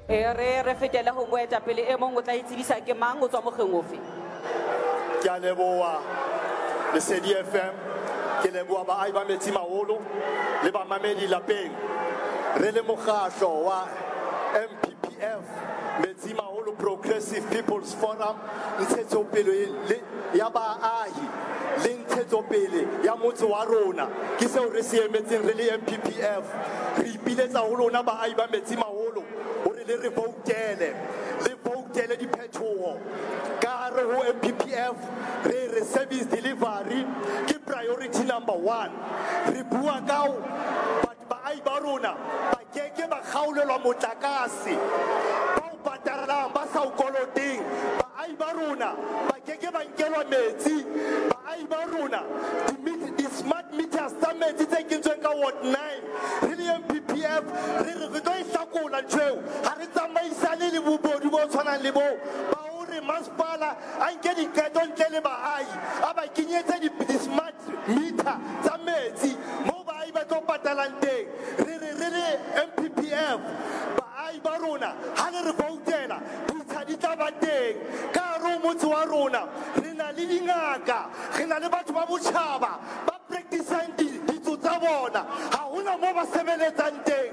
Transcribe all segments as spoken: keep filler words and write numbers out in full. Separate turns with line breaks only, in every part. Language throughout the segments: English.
e re re fetela ho moetapele e mong o tla itsebisa ke mang o tswa mokgeng ofe.
Ke a leboha Lesedi F M, ke leboha baahi ba Metsimaholo le bamamedi lapeng. Re le mokgatlo wa M P P F, Metsimaholo Progressive People's Forum, ntshetsopele le ya baahi le ntshetsopele ya motse wa rona. Ke seo re se emetseng re le M P P F. Re ipiletsa ho lona baahi ba Metsimaholo hore le re voutele, le voutele diphetoho. Ka hare ho M P P F re re service delivery ke priority number one. Re bua ka batho baahi ba rona ba keke ba kgaolelwa motlakase, ba o patalang ba sa o koloteng. Baahi ba rona ba keke ba nkelwa metsi. Baahi ba rona di smart meters tsa metsi tse kentsweng ka ward nine re le M P P F re re tlo e hlakola ntho ha re tsamaisane le bobodu bo tshwanang le bo ba hore masepala a nke diketo ntle le baahi a ba kenyetse di-smart meter tsa metsi moo baahi ba tlo patalang teng. Re re re le M P P F baahi ba rona ha le re voutela ditsha di tla ba teng ka hare ho motse wa rona. Re na le dingaka, re na le batho ba botjhaba ba practisang ditso tsa bona, ha hona moo ba sebeletsang teng.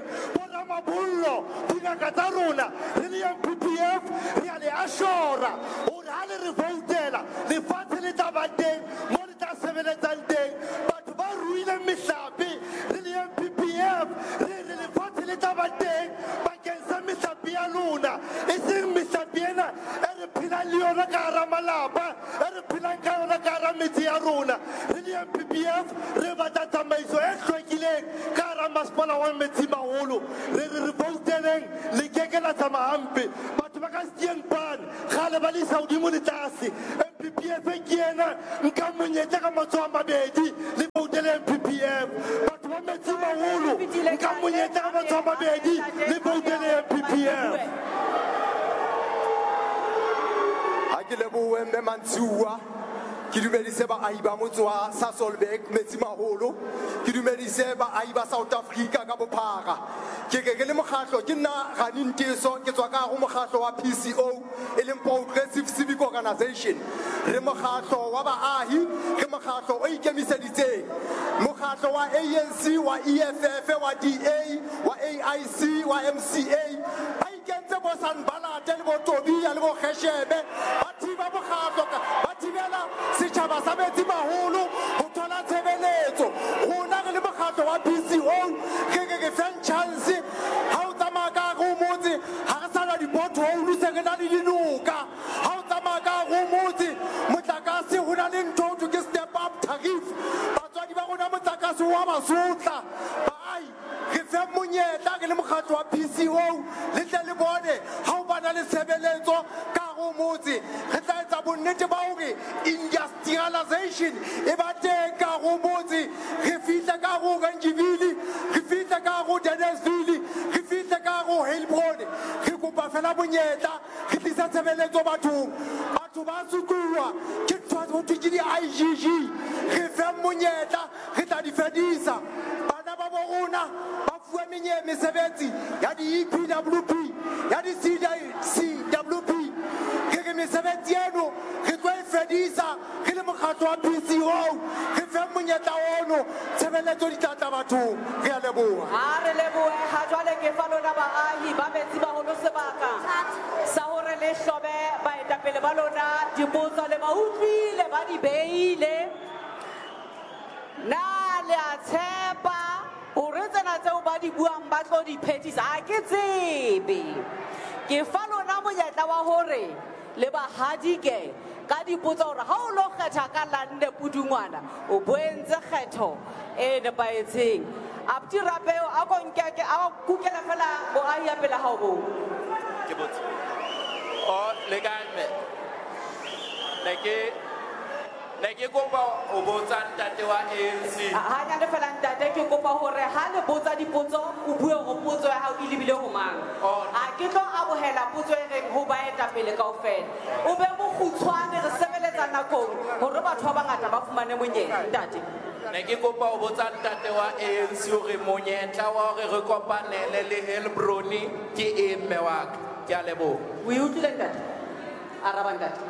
Bollo dingaka tsa rona re le M P P F re a le ashora hore ha le re voutela lefatshe le tla ba teng moo le tla sebeletsang teng. Batho ba ruileng mehlape re le M P P F re re lefatshe le tla ba teng bakeng sa mehlape ya lona, e seng mehlape ena e re phelang le yona ka hara malapa, e re phelang ka yona ka hara metse ya rona. Re le M P P F re batla tsamaiso e hlwekileng ka hara masepala wa Metsimaholo. Re re re vouteleng le keke la tsamaya hampe. Batho ba ka Steyn Ban kgale ba le hodimo le tlase. M P P F ke ena nka monyetla ka matsoho a mabedi le voutele M P P F. Batho ba Metsimaholo nka monyetla ka matsoho a mabedi le voutele M P P F.
Ha ke lebohe mme Mantsua, ke dumedise baahi ba motse wa Sasolburg Metsimaholo, ke dumedise baahi ba South Africa ka bophara. Ke ke ke le mokgatlo ke nna Rani Nteso, ke tswa ka go mokgatlo wa P C O e leng Progressive Civic Organization. Re mokgatlo wa baahi, ke mokgatlo o ikemiseditseng, mokgatlo wa A N C, wa E F F, wa D A, wa A I C, wa M C A ba ikentse bo Sanbalate le bo Tobia le bo Kheshebe ba thiba mokgatlo ba thibela setjhaba sa Metsimaholo ho thola tshebeletso. Rona re le mokgatlo wa P C O ke ke ke fan chance ha o tsamaya ka go motse ha re sana di-pothole se re na le dinoka. Ha o tsamaya ka go motse motlakase ho na le ntho ho ke step up tariff, batswadi ba rona motlakase wa basotla. Baahi re fe monyetla ke le mokgatlo wa P C O le tle le bone ha o bana le tshebeletso ka go motse. Re tla etsa bonnete ba hore industrialization e ba teng ka go motse. Re fihla ka go Ranjivili, re fihla ka go Dennisville, re fihla ka go Heilbron. Re kopa fela bonyetla re tlisa tshebeletso bathong. Batho ba sukua ke ntho ke di-I G G, re fe monyetla re tla di fedisa. Bana ba bo rona ba fuwe menye mesebetsi ya di-E P W P, ya di-C W P. Ke ke mesebetsi eno re tlo e fedisa re le mokgatlo wa P C O. Re fe monyetla ono, tshebeletso di tla tla bathong. Re a leboha.
Ha re lebohe ha jwale ke fa lona baahi ba Metsimaholo sebaka sa hore le hlobe baetapele ba lona dipotso le ba utlwile ba di beile. Na le a tshepa hore tsena tseo ba di buang ba tlo di phethisa? Ha ke tsebe. Ke fa lona monyetla wa hore le bahadi ke ka dipotso hore ha o lo kgetha ka lande Pudungwana o boentse kgetho e nepaetseng. Abuti Rapeo a go nkeke a kukela fela boahi ya pela ha bo
ke botse o le kae le ke le ke kopa o botsa ntate wa A N C
ha nya le fela ntate ke kopa hore ha le botsa dipotso o bue go potso ya hao e lebile go mang. Ha ke tlo abohela potso e reng ho baeta pele kaofela o be mo khutshwane re sebeletsa nakong hore batho ba bangata ba fumane monyetla ntate.
ne ke kopa o botsa ntate wa A N C hore monyetla wa hore re kopanele le Helbroni ke e mme wa ka. Ke a leboha.
O e utlwile ntate? Araba ntate.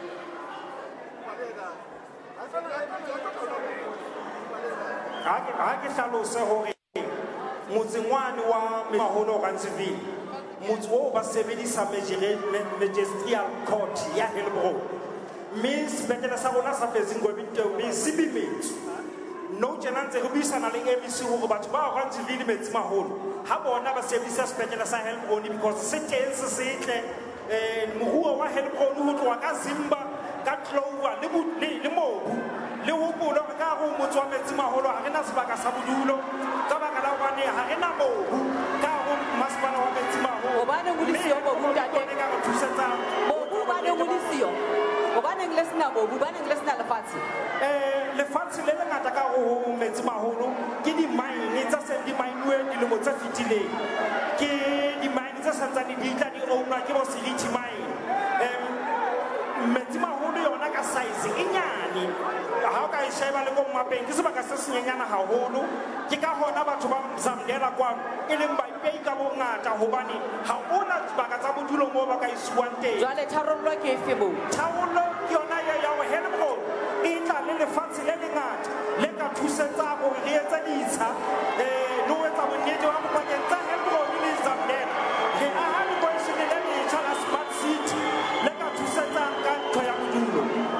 Ha ke hlalose hore motsengwane wa Maholo Rantseville motse o ba sebedisa magisterial court ya Helbron mme sepetlele sa rona sa Fezingwebiteo mme se bimetse no tjena ntse re buisana le M C hore batho ba Rantseville Metsimaholo ha bona ba sebedisa sepetlele sa Helbron because se teng se setle eh moruo wa Helbron ho tloha ka Zimba ka Clover le le mobu le ho bolo ka go motse wa Metsimaholo ha rena sebaka sa bodulo ka baka la bane ha rena mobu ka go masepala wa Metsimaholo
Obane ngudisiyo mobu ntate
ka go thusetsa
mobu bane ngudisiyo obane nglesina mobu bane nglesina lefatshe
eh lefatshe le lengata ka go Metsimaholo ke di mine tsa se di mine di le mo tsa fitileng ke di mine tsa santsane di tla di ownwa ke bo Siliti mine em Metsimaholo yona ka size e nyane ha o ka e sheba le go mapeng ke sebaka se senyenyana haholo ke ka hona batho ba Mzamdela kwa e leng ba ipei ka bongata hobane ha ona sebaka tsa bodulo mo ba ka isuwang teng
jwale tharollo ke efe mo
tharollo ke yona ya ya Helbron e tla le lefatshe le lengata le ka thusetsa hore re etse ditsha eh le ho etsa bonnete wa bopakeng tsa Helbron le Mzamdela re aha le boishene le letjha la smart city le ka thusetsa ka ntho ya bodulo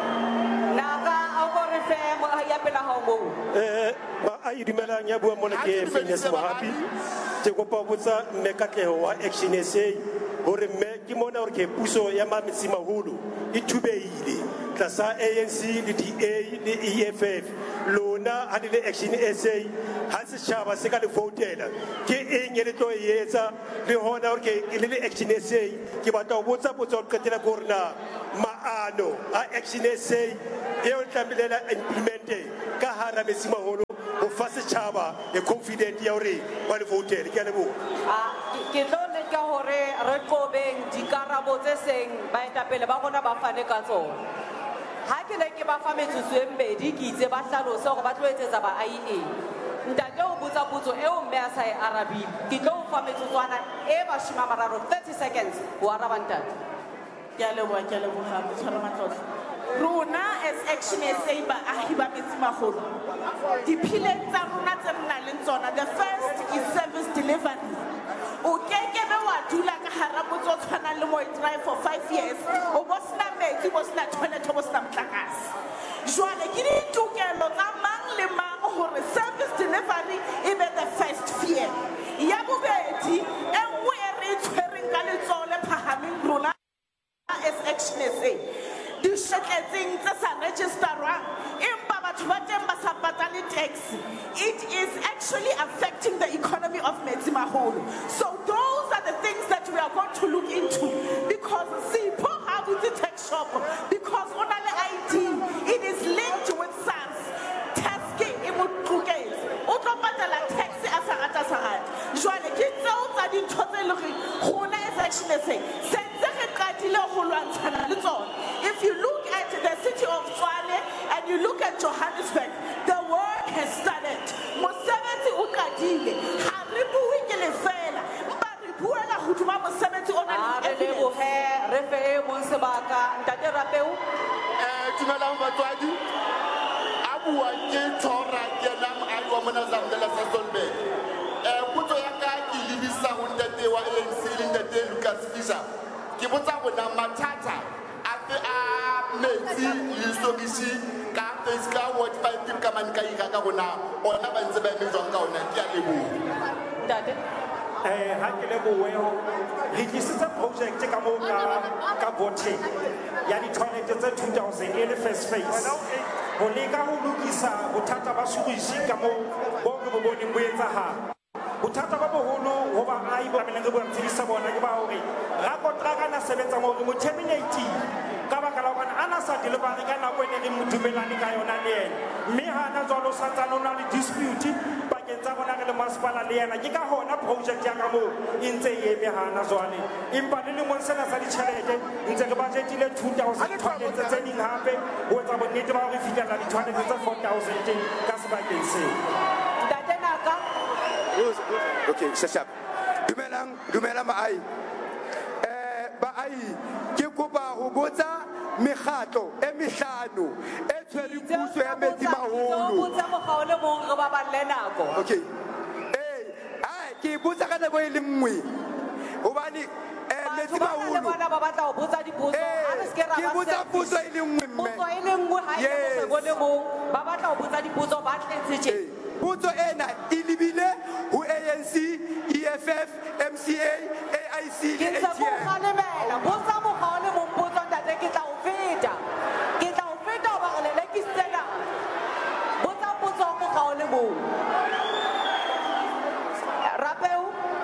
eh ba a idumelang ya bua mona ke Phineas Mohapi ke kopa botsa mme Katleho wa Action S A hore mme ke mona hore ke puso ya Metsimaholo e thubeile tlasa A N C le D A le E F F lona ha le Action S A ha se tshaba se ka le votela ke eng le tlo etsa le hona hore ke le Action S A ke batla ho botsa botsa ho qetela go rena maano a Action S A e o tlamelela implemente ka hara Metsimaholo ho fa setjhaba e confident ya hore ba le votele ke a leboha
a ke tlo le ka hore re qobeng dikarabo tse seng ba etapele ba rona ba fane ka tsona ha ke ne ke ba fa metsotso e mbedi ke itse ba hlalose hore ba tlo etsetsa ba I A ntate o botsa potso eo mme a sa e arabile ke tlo fa metsotswana e mashome a mararo thirty seconds ho araba ntate
ke a leboha ke a leboha motshwaro matlotlo rona as Action S A ba ahi ba Metsimaholo dipileng tsa rona tse re nang le tsona the first is service delivery o keke be wa dula ka hara motse o tshwana le mo drive for five years o bo sena metsi bo sena toilet o bo sena motlakase jwale ke ditokelo tsa mang le mang hore service delivery e be the first fear ya bobedi e nngwe e re tshwereng ka letsoho le phahameng rona as Action S A di shetletseng tse sa registerwang empa batho ba teng ba sa patale tax it is actually affecting the economy of Metsimaholo so those are the things that we are going to look into because Sipho Habutse tax shop because ona le I D it is linked with SARS tax e mo tloketse o tlo patala tax a sa rata sa rata jwale ke tseo tsa dintho tse le re gona as Action S A sentse re qatile go lwantshana le tsona if you look at the city of Tshwane and you look at Johannesburg the work has started mosebetsi o qadile ha re bue ke le fela mpa re buela go tuma mosebetsi ona
le lebohe re fe e mo sebaka ntate Rapeu
eh dumelang batswadi a bua ke Thora ke nna ai wa mona Zamdela sa Solberg eh potso ya ka ke lebisa ho ntate wa A N C le ntate Lucas Fischer ke botsa bona mathata a metsi le sokishi ka face ka what five tip ka man ka ira ka gona ona ba ntse ba me jwang ka ona ke a leboha
ntate
eh ha ke lebohe ho re tlisitse project ka mo ka ka voting ya di toilet tse two thousand e le first phase ho leka ho lokisa bothata ba sokishi ka mo bo re bo boneng bo etsahala bothata ba boholo ho ba ai ba meneng bo tsebisa bona ke ba hore ra kontraka na sebetsa mo mo terminate ka baka la bona ana sa delivery ka nako ene re modumelane ka yona le ene mme ha na jwalo sa tsana ona le dispute pakeng pakeng tsa rona re le masepala le yena ke ka hona project ya ka moo e ntse e eme hana jwale empa le lemong sena sa ditjhelete ntse re budgetile two thousand toilets tse ding hape ho etsa bonnete ba hore re fihlella di-toilets tse four thousand ka sebakeng seo.
Ntate Naka.
Okay, shashap. Dumelang, dumelang baahi. Eh, baahi, ke kopa ho botsa mekgatlo e mehlano e tshwereng puso ya Metsimaholo. Okay. Eh, ai ke botsa ka nako e le nngwe. Hobane eh Metsimaholo
ba batla ho botsa dipotso ha re se ke ra ba
ke botsa puso e le nngwe mme.
Potso e le nngwe ha e le bone mo ba batla ho botsa dipotso ba tletse tje.
Potso ena e lebile ho A N C, E F F, M C A, A I C le A T M.
Botsa mokga o le mong potso ntate ke tla o feta. Ke tla o feta ho ba re le ke sena. Botsa potso mokga o le mong. Rapeu.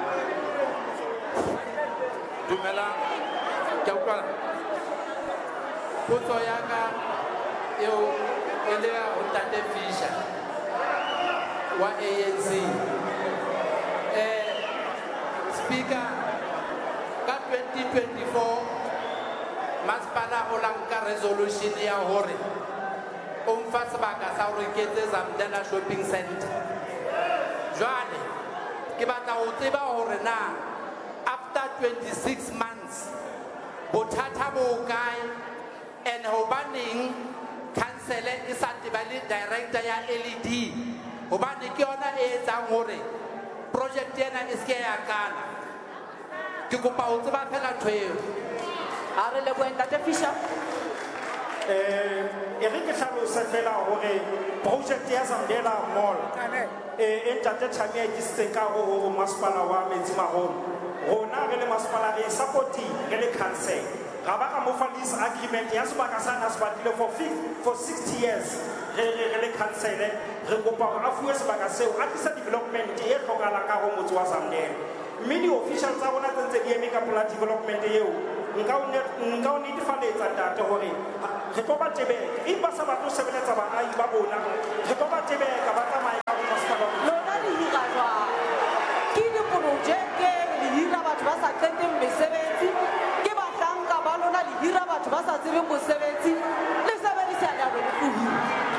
Dumelang, ke a utlwana. Potso ya ka eo e le ya ho Ntate Fisher wa A N C. Eh, Speaker, ka twenty twenty-four masepala o la nka resolution ya hore o mfa sebaka sa hore ke etse Zamdela Shopping Centre. Jwale ke batla ho tseba hore na after twenty-six months bothata bo kae and hobaneng councillor e sa tebale director ya L E D hobane ke yona e etsang hore project ena e se ya kana. Ke kopa ho tseba fela thweo
a re le boeng Ntate Fisher.
Eh, e re ke hlalosa fela hore project ya Zamdela Mall e Ntate Thami a ikisitseng ka ho masepala wa Metsimaholo, rona re le masepala re supporting re le council ga ba ka mo fa lease agreement ya sebaka sa na se batlile for for sixty years re re le council re kopa hore a fuwe sebaka seo a tlisa development e hlokahalang ka ho motse wa Zamdela, mme di-official tsa rona tse ntse di eme ka pola development eo nka o netefaletsa ntate hore re tlo ba tebeka empa sa batlo sebeletsa baahi ba bona re tlo ba tebeka ba tsamaye ka ho masepala
lona le hira jwang ke diprojeke le hira batho ba sa qeteng mesebetsi ke bahlanka ba lona le hira batho ba sa tsebeng mosebetsi le sebedisana ya lona ho hira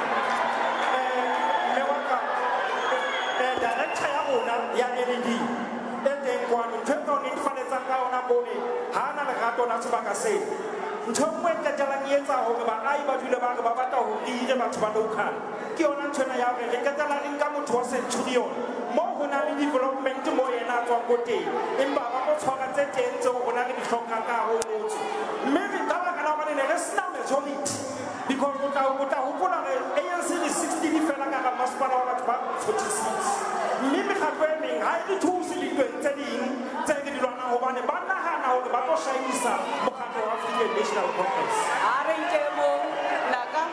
mme wa ka eh director ya rona ya L E D e teng kwano ntho e ka o netefaletsang ka ona bone ha na lerato la sebaka seo ntho nngwe e qetelang e etsa hore baahi ba dule ba re ba batla ho hire batho ba local ke yona nthwena ya hore re qetela re nka motho wa Centurion moo ho na le development moo yena a tswang ko teng empa ba go tshwara tse teng tseo rona re di hlokang ka hare ho motho mme re ka baka la hobane ne re sena majority because o tla hopola re A N C le sixty di fela ka hara masepala wa batho ba forty-six mme mekgatlo e meng ha e di thuse ditweng tse ding tse ke di lwanang hobane ba nahana hore ba tlo shaisa mokgatlo wa African National Congress.
a re nke mo Naka.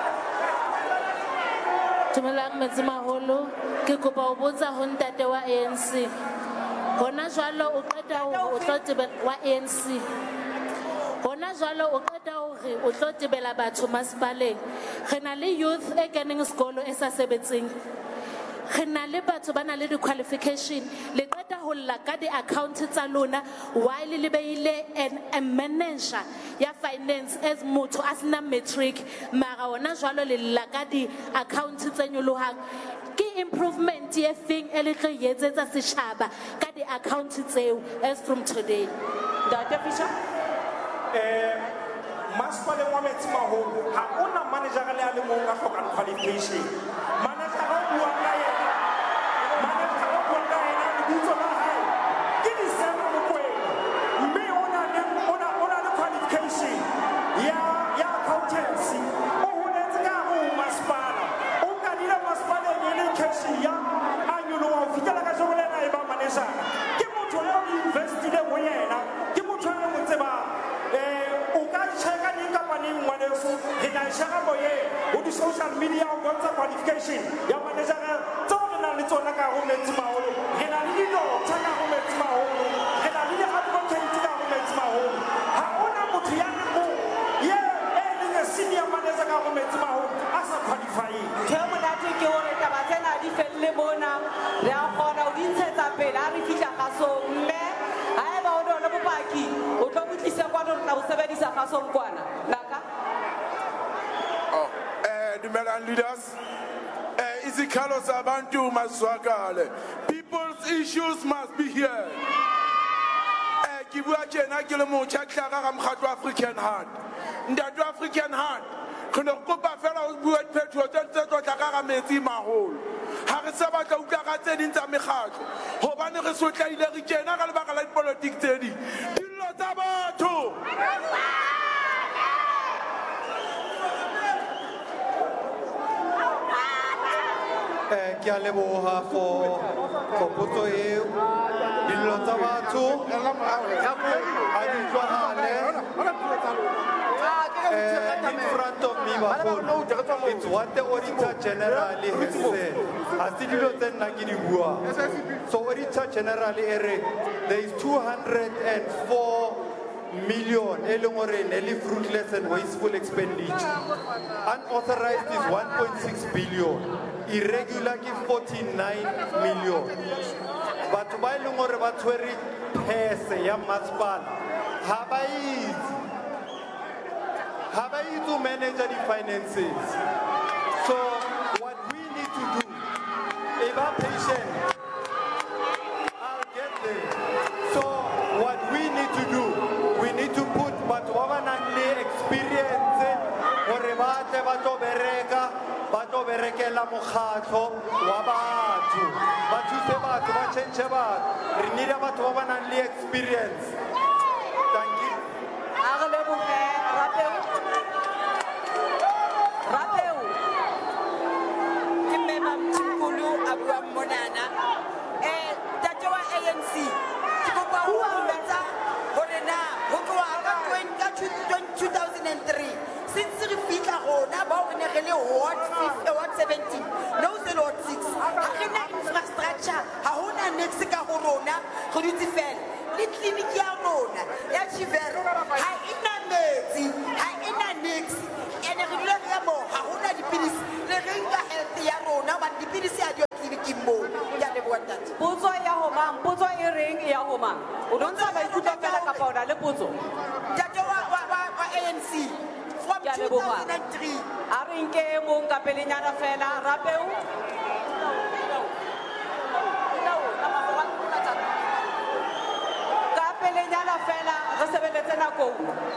Dumelang Metsimaholo, ke kopa ho botsa ho ntate wa A N C hona jwalo o qeta ho o tlo tebela wa A N C hona jwalo o qeta hore o tlo tebela batho masepaleng re na le youth e keneng sekolo e sa sebetseng re na le batho ba na le di-qualification le qeta ho lla ka di-account tsa lona while le beile a manager ya finance as motho a sena matric mara ona jwalo le lla ka di-account tse nyolohang ke improvement e feng e le tlo etsetsa setjhaba ka di-account tseo as from today.
Ntate Fisher.
eh masepaleng wa Metsimaholo ha ona manager le a le mong a hlokang qualification manager ha o bua ka yena manager ha o bua ka yena lebitso la hae ke Disema Mokoena mme ona le ona ona le qualification ya ya accountancy o holetse ka ho masepala o ka dira masepala e le cash ya anyolo wa fitela ka jole na e ba manager ke motho ya investile mo yena ke motho ya mo tseba eh o ka cheka ni company ngwane so re tla shaka boye o di social media o bontsha qualification ya manager tso re na le tsona ka ho Metsimaholo re na le dilo tsaka ho Metsimaholo re na le di advocate ka ho Metsimaholo ha ona motho ya le mo ye e le senior manager ka ho Metsimaholo a sa qualify
Ke monate ke hore taba tsena di felle mona tlo botlisa kwano re tla bo sebedisa ga sonkwana naka
Oh, eh, dumelang leaders. Eh, izikhalo zabantu mazwakale. People's issues must be here. Eh, ke bua tjena ke le motjha tlhaga ga mokgatlo wa African Heart. Ntate wa African Heart, re ne re kopa fela o bue diphetoho tse tse tlo tla ka ga metsi maholo. Ha re sa batla utlwa ka tse ding tsa mekgatlo. Hobane re sotlaile re kena ka lebaka la dipolotiki tse ding. Dillo tsa batho.
Eh, ke a leboga for for potso eo. Dillo tsa batho a di utlwagale. Eh, in front of me bagolo, it's what the auditor general has said. A se dilo tse nna ke di bua. So auditor general ere there is two hundred four million e leng gore ne le fruitless and wasteful expenditure. Unauthorized is one point six billion. Irregular is forty-nine million. Batho ba e leng gore ba tshwere pese ya masepala ha ba itse ha ba itse to manage the finances. So what we need to do, if I'm patient, I'll get there. So what we need to do, we need to put batho ba ba nang le experience gore ba tle ba tlo bereka ba tlo berekela mokgatlo wa batho ba thuse batho ba change batho. Re need batho ba ba nang le experience. Thank you.
Rapeu
ke mema Mthimkhulu Abraham Monana eh tate wa A N C ke kopa ho umetsa hore na ho tloha ka two thousand three since re fitla rona ba o ne re le ward fifty ward seventeen no se ward six ha re na infrastructure ha hona next ka ho rona go ditse fela le clinic ya rona ya Chivero ha ina metsi ha ina nix ene re dula re mo ha hona dipidisi le re nka health ya rona ba dipidisi a dio clinic mo ya le bua tate
potso ya ho mang potso e reng ya ho mang o dontsha ba ikutlwa fela ka paona le potso
tate wa wa wa A N C from two thousand three
a re nke mong ka pelenyana fela Rapeu ka pelenyana fela re sebeletse nako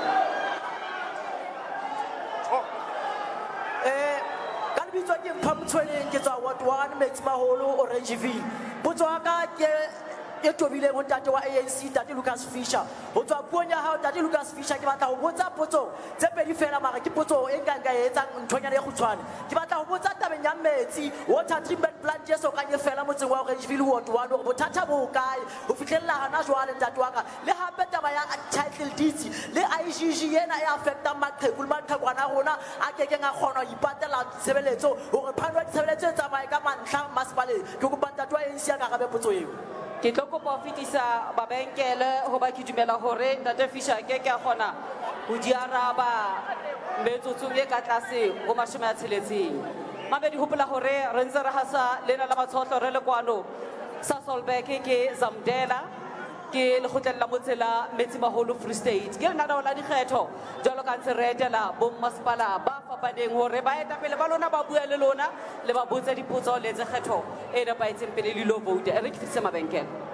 eh ka lebitso ke Mphamtshweleng ke tswa ward one Metsimaholo Orangeville potso wa ka ke e tobile mo tate wa A N C tate Lucas Fisher ho tswa puong ya hao tate Lucas Fisher ke batla ho botsa potso tse pedi fela mara ke potso e nka nka etsang nthonyana e khutshwane ke batla ho botsa tabeng ya metsi water treatment plant je so ka nye fela motseng wa Orangeville ward one hore bothata bo kae ho fitlhella hana jwale tate wa ka le hape taba ya title deeds le I G G yena e affecta maqheku le maqhekwana rona a ke ke nga kgona ho ipatela tshebeletso hore phano ya tshebeletso e tsamaye ka mantlha masepaleng ke go tate wa A N C ya ka gabe potso eo
ke tlo kopa ho fetisa babenkele ho ba ke dumela hore ntate Fisher ke ke a kgona ho di araba metsotso e ka tlase ho mashome a tsheletseng mabedi hopola hore re ntse re hasa lena la matshotlo re le kwano sa Solbeke ke Zamdela ke lekgotleng la motse la Metsimaholo Free State ke lenaneo la dikgetho jwalo ka ntse re etela bommasepala ba fapaneng hore ba etapele ba lona ba bua le lona le ba botse dipotso le tse kgetho e nepaetseng pele le lo vote e re ke fitse mabenkele